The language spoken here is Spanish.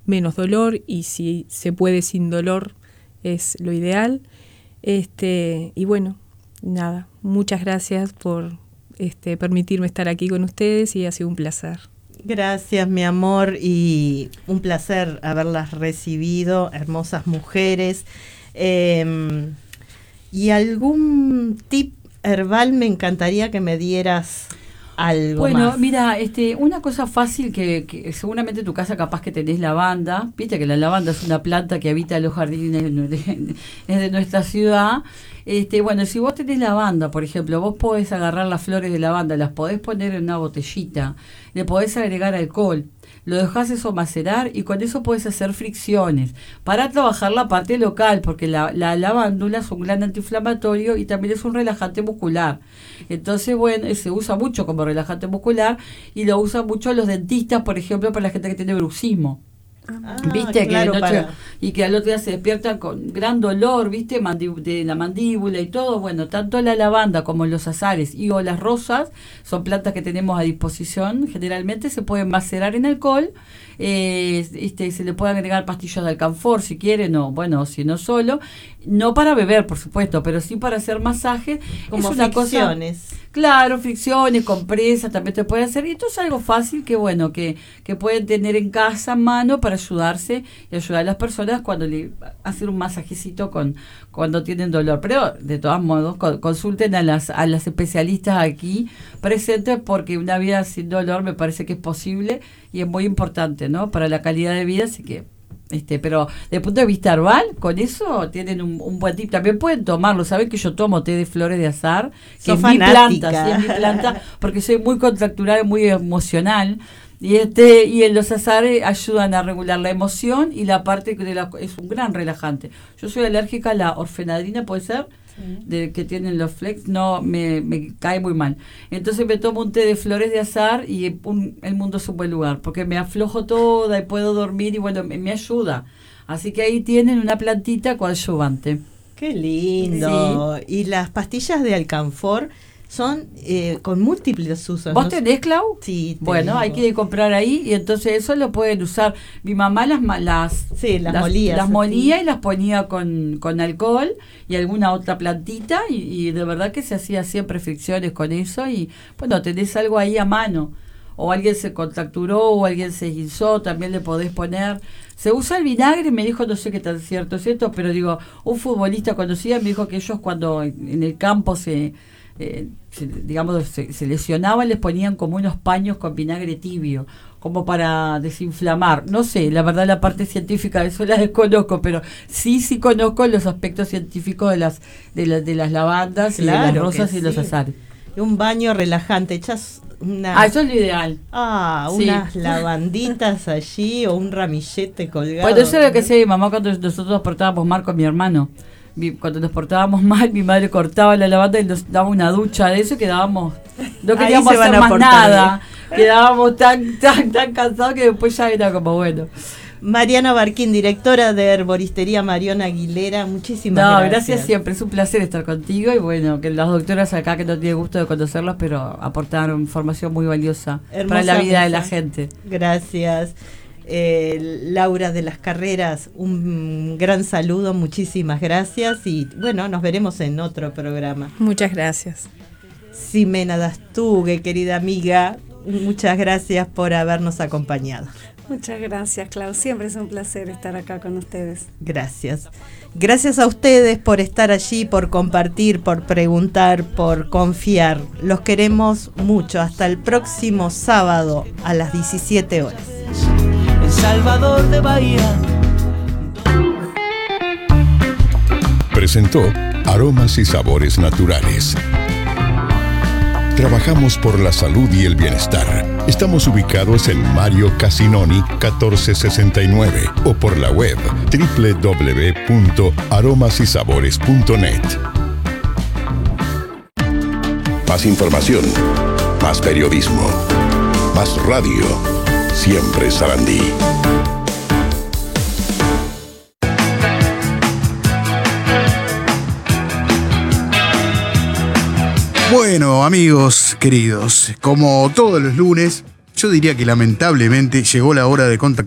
menos dolor, y si se puede sin dolor es lo ideal. Y bueno, nada, muchas gracias por permitirme estar aquí con ustedes, y ha sido un placer. Gracias, mi amor, y un placer haberlas recibido, hermosas mujeres. ¿Y algún tip herbal me encantaría que me dieras? Algo bueno, más. Mira, una cosa fácil que seguramente en tu casa capaz que tenés lavanda. Viste que la lavanda es una planta que habita en los jardines de nuestra ciudad. Bueno, si vos tenés lavanda, por ejemplo, vos podés agarrar las flores de lavanda, las podés poner en una botellita, le podés agregar alcohol, lo dejás eso macerar, y con eso podés hacer fricciones para trabajar la parte local, porque la lavándula es un gran antiinflamatorio y también es un relajante muscular. Entonces, bueno, se usa mucho como relajante muscular, y lo usan mucho los dentistas, por ejemplo, para la gente que tiene bruxismo. ¿Viste? Claro, Y que al otro día se despiertan con gran dolor, ¿viste? De la mandíbula y todo. Bueno, tanto la lavanda como los azares o las rosas son plantas que tenemos a disposición. Generalmente se pueden macerar en alcohol. Se le puede agregar pastillas de alcanfor si quieren, o bueno, si no solo. No para beber, por supuesto, pero sí para hacer masaje. Como es una fricciones. Claro, fricciones, compresas también te puede hacer. Y esto es algo fácil que bueno, que pueden tener en casa a mano para ayudarse y ayudar a las personas cuando le hacer un masajecito cuando tienen dolor. Pero de todos modos, consulten a las especialistas aquí presentes, porque una vida sin dolor me parece que es posible y es muy importante, ¿no? Para la calidad de vida, así que pero desde el punto de vista herbal, con eso tienen un buen tip. También pueden tomarlo. Saben que yo tomo té de flores de azar, que es mi planta, porque soy muy contracturada y muy emocional. Y en los azares ayudan a regular la emoción, y la parte es un gran relajante. Yo soy alérgica a la orfenadrina, ¿puede ser? Que tienen los flex, no, me cae muy mal. Entonces me tomo un té de flores de azar, y el mundo es un buen lugar, porque me aflojo toda y puedo dormir, y bueno, me ayuda. Así que ahí tienen una plantita coadyuvante. ¡Qué lindo! Sí. Y las pastillas de alcanfor son con múltiples usos. ¿Vos tenés, Clau? Sí. Bueno, hay que comprar ahí, y entonces eso lo pueden usar. Mi mamá las molía y las ponía con alcohol y alguna otra plantita, y de verdad que se hacía siempre fricciones con eso, y bueno, tenés algo ahí a mano. O alguien se contracturó o alguien se guisó, también le podés poner. Se usa el vinagre, me dijo, no sé qué tan cierto es esto, pero digo, un futbolista conocido me dijo que ellos cuando en el campo se lesionaban, les ponían como unos paños con vinagre tibio, como para desinflamar. No sé, la verdad la parte científica de eso la desconozco, pero sí conozco los aspectos científicos de las lavandas, claro, y de las rosas y los azares. Un baño relajante, echas eso es lo ideal. Unas lavanditas allí, o un ramillete colgado. Bueno, eso es lo que hacía mi mamá cuando nosotros nos portábamos mal con mi hermano. Cuando nos portábamos mal, mi madre cortaba la lavanda y nos daba una ducha de eso, y quedábamos, no queríamos hacer más nada, quedábamos tan cansados que después ya era como bueno. Mariana Barquín, directora de Herboristería Marión Aguilera, muchísimas gracias. Gracias siempre, es un placer estar contigo, y bueno, que las doctoras acá, que no tienen gusto de conocerlas, pero aportaron información muy valiosa para la vida de la gente. Gracias. Laura de las Carreras, un gran saludo, muchísimas gracias, y bueno, nos veremos en otro programa. Muchas gracias. Ximena Dastugue, querida amiga, muchas gracias por habernos acompañado. Muchas gracias, Clau, siempre es un placer estar acá con ustedes. Gracias. Gracias a ustedes por estar allí, por compartir, por preguntar, por confiar. Los queremos mucho. Hasta el próximo sábado a las 17 horas. El Salvador de Bahía. Presentó Aromas y Sabores Naturales. Trabajamos por la salud y el bienestar. Estamos ubicados en Mario Casinoni 1469 o por la web www.aromasysabores.net. Más información, más periodismo, más radio. Siempre Sarandí. Bueno, amigos queridos, como todos los lunes, yo diría que lamentablemente llegó la hora de contactar